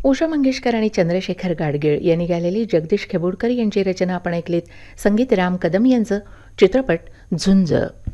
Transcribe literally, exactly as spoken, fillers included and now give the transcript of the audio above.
उषा मंगेशकर आणि चंद्रशेखर गाडगीळ यांनी गायलेली जगदीश खेबोडकर यांची रचना आपण ऐकलीत. संगीत राम कदम यांचं. चित्रपट झुंज.